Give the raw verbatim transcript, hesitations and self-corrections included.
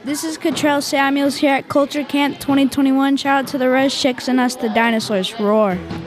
This is Cottrell Samuels here at Culture Camp twenty twenty-one. Shout out to the Res Chicks and us, the Dinosaurs. Roar.